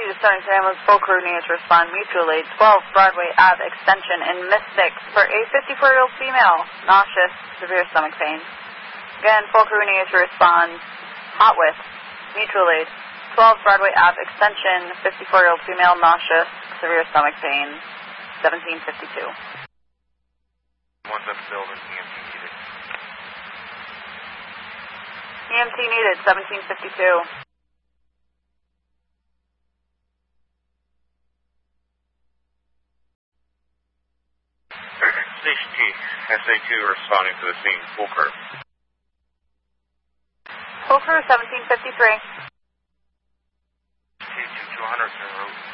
to 73 ambulance, full crew needs to respond. Mutual aid, 12 Broadway Ave extension in Mystics for a 54-year-old female, nauseous, severe stomach pain. Again, full crew needs to respond. Hot with, mutual aid, 12 Broadway Ave extension, 54-year-old female, nauseous, severe stomach pain, 1752. One's up building, EMT needed. EMT needed, 1752. Station T, SA2 responding to the scene, full crew. Full crew, 1753. T2 200 en route.